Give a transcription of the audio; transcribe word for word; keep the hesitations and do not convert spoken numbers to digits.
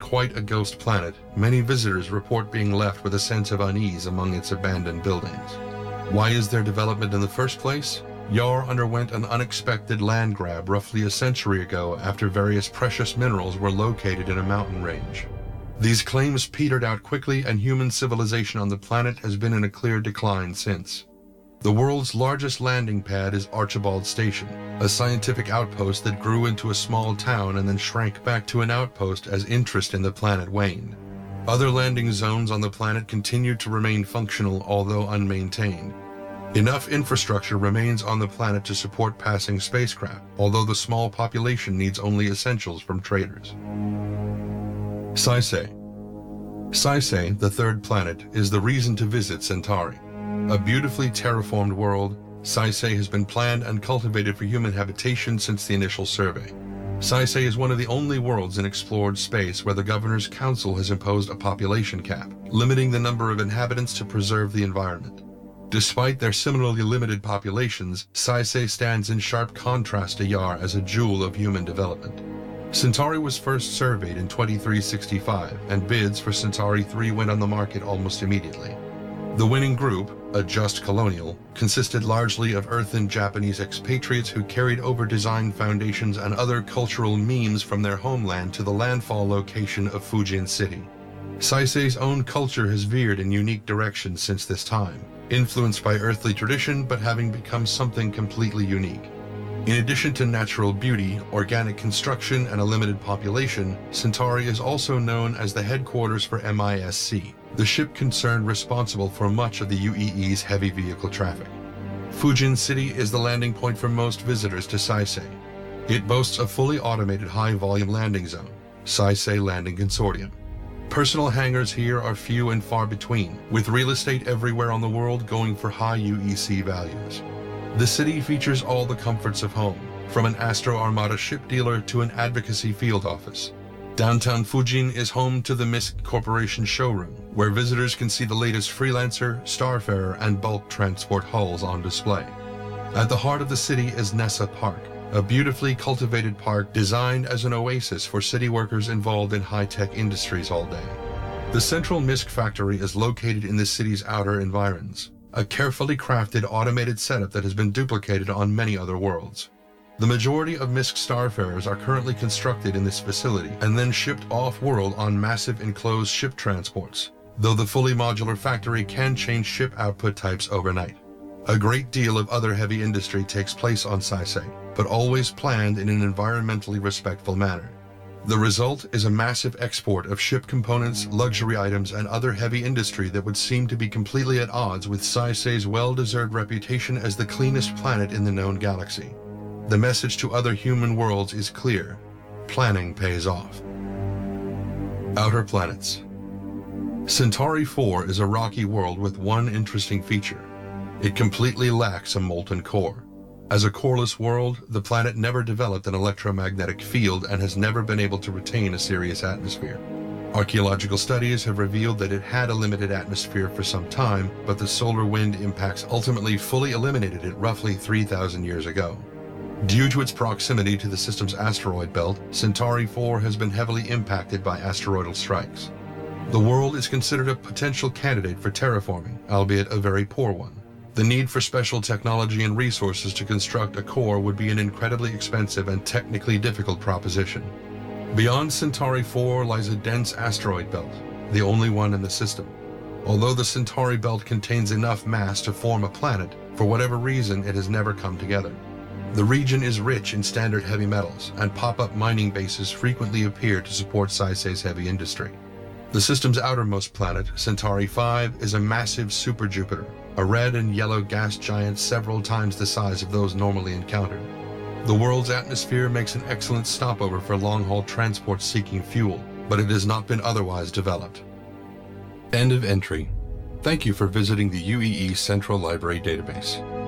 quite a ghost planet, many visitors report being left with a sense of unease among its abandoned buildings. Why is there development in the first place? Yar underwent an unexpected land grab roughly a century ago after various precious minerals were located in a mountain range. These claims petered out quickly, and human civilization on the planet has been in a clear decline since. The world's largest landing pad is Archibald Station, a scientific outpost that grew into a small town and then shrank back to an outpost as interest in the planet waned. Other landing zones on the planet continued to remain functional, although unmaintained. Enough infrastructure remains on the planet to support passing spacecraft, although the small population needs only essentials from traders. Saisei. Saisei, the third planet, is the reason to visit Centauri. A beautifully terraformed world, Saisei has been planned and cultivated for human habitation since the initial survey. Saisei is one of the only worlds in explored space where the Governor's Council has imposed a population cap, limiting the number of inhabitants to preserve the environment. Despite their similarly limited populations, Saisei stands in sharp contrast to Yar as a jewel of human development. Centauri was first surveyed in twenty-three sixty-five, and bids for Centauri three went on the market almost immediately. The winning group, a just colonial, consisted largely of earthen Japanese expatriates who carried over design foundations and other cultural memes from their homeland to the landfall location of Fujin City. Saisei's own culture has veered in unique directions since this time, influenced by earthly tradition but having become something completely unique. In addition to natural beauty, organic construction, and a limited population, Centauri is also known as the headquarters for M I S C, the ship concern responsible for much of the U E E's heavy vehicle traffic. Fujin City is the landing point for most visitors to Saisei. It boasts a fully automated high-volume landing zone, Saisei Landing Consortium. Personal hangars here are few and far between, with real estate everywhere on the world going for high U E C values. The city features all the comforts of home, from an Astro Armada ship dealer to an advocacy field office. Downtown Fujin is home to the M I S C Corporation showroom, where visitors can see the latest Freelancer, Starfarer, and bulk transport hulls on display. At the heart of the city is Nessa Park, a beautifully cultivated park designed as an oasis for city workers involved in high-tech industries all day. The central M I S C factory is located in the city's outer environs, a carefully crafted automated setup that has been duplicated on many other worlds. The majority of M I S C Starfarers are currently constructed in this facility and then shipped off-world on massive enclosed ship transports, though the fully modular factory can change ship output types overnight. A great deal of other heavy industry takes place on Saisei, but always planned in an environmentally respectful manner. The result is a massive export of ship components, luxury items, and other heavy industry that would seem to be completely at odds with Saisei's well-deserved reputation as the cleanest planet in the known galaxy. The message to other human worlds is clear: planning pays off. Outer planets. Centauri four is a rocky world with one interesting feature. It completely lacks a molten core. As a coreless world, the planet never developed an electromagnetic field and has never been able to retain a serious atmosphere. Archaeological studies have revealed that it had a limited atmosphere for some time, but the solar wind impacts ultimately fully eliminated it roughly three thousand years ago. Due to its proximity to the system's asteroid belt, Centauri four has been heavily impacted by asteroidal strikes. The world is considered a potential candidate for terraforming, albeit a very poor one. The need for special technology and resources to construct a core would be an incredibly expensive and technically difficult proposition. Beyond Centauri four lies a dense asteroid belt, the only one in the system. Although the Centauri belt contains enough mass to form a planet, for whatever reason it has never come together. The region is rich in standard heavy metals, and pop-up mining bases frequently appear to support Saisei's heavy industry. The system's outermost planet, Centauri five, is a massive super-Jupiter, a red and yellow gas giant several times the size of those normally encountered. The world's atmosphere makes an excellent stopover for long-haul transport seeking fuel, but it has not been otherwise developed. End of entry. Thank you for visiting the U E E Central Library database.